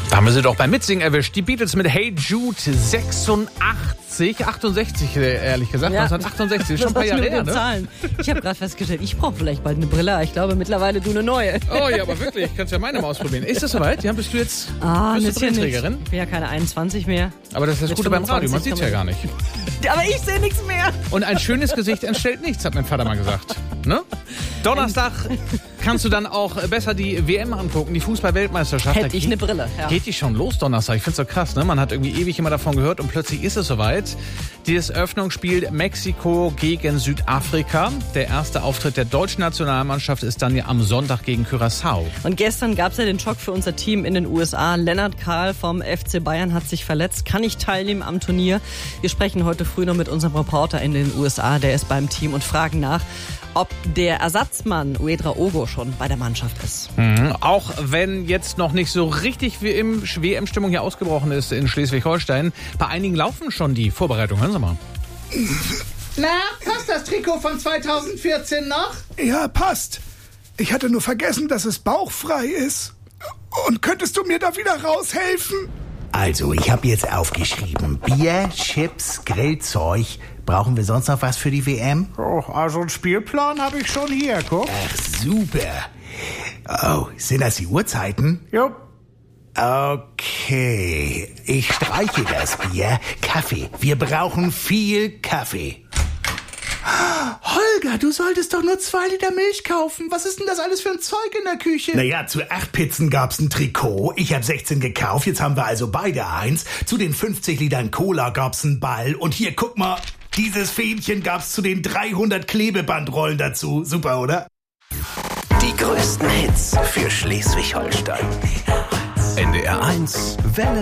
Da haben wir sie doch beim Mitsingen erwischt. Die Beatles mit Hey Jude 68, ehrlich gesagt. Ja. 1968, ist schon ein paar Jahre her, ne? Zahlen. Ich habe gerade festgestellt, ich brauche vielleicht bald eine Brille. Ich glaube mittlerweile du eine neue. Oh ja, aber wirklich, kannst ja meine mal ausprobieren. Ist das soweit? Ja, bist du jetzt Nicht. Brillenträgerin? Ich bin ja keine 21 mehr. Aber das ist das Mit Gute beim Radio, man 25 sieht ja gar nicht. Aber ich sehe nichts mehr. Und ein schönes Gesicht entstellt nichts, hat mein Vater mal gesagt. Ne? Donnerstag kannst du dann auch besser die WM angucken, die Fußball-Weltmeisterschaft. Hätte ich eine Brille, ja. Geht die schon los Donnerstag? Ich find's so krass, ne? Man hat irgendwie ewig immer davon gehört und plötzlich ist es soweit. Dieses Eröffnungsspiel Mexiko gegen Südafrika. Der erste Auftritt der deutschen Nationalmannschaft ist dann ja am Sonntag gegen Curaçao. Und gestern gab es ja den Schock für unser Team in den USA. Lennart Kahl vom FC Bayern hat sich verletzt, kann nicht teilnehmen am Turnier. Wir sprechen heute früh noch mit unserem Reporter in den USA, der ist beim Team, und fragen nach, ob der Ersatzmann Uedra Ogo schon bei der Mannschaft ist. Auch wenn jetzt noch nicht so richtig wie im WM-Stimmung hier ausgebrochen ist in Schleswig-Holstein, bei einigen laufen schon die Vorbereitungen. Hören Sie mal. Na, passt das Trikot von 2014 noch? Ja, passt. Ich hatte nur vergessen, dass es bauchfrei ist. Und könntest du mir da wieder raushelfen? Also, ich habe jetzt aufgeschrieben. Bier, Chips, Grillzeug. Brauchen wir sonst noch was für die WM? Oh, also einen Spielplan habe ich schon hier, guck. Ach, super. Oh, sind das die Uhrzeiten? Jo. Okay, ich streiche das Bier. Kaffee. Wir brauchen viel Kaffee. Holger, du solltest doch nur 2 Liter Milch kaufen. Was ist denn das alles für ein Zeug in der Küche? Naja, zu 8 Pizzen gab's ein Trikot. Ich habe 16 gekauft, jetzt haben wir also beide eins. Zu den 50 Litern Cola gab's einen Ball. Und hier, guck mal, dieses Fähnchen gab's zu den 300 Klebebandrollen dazu. Super, oder? Die größten Hits für Schleswig-Holstein. NDR 1 Welle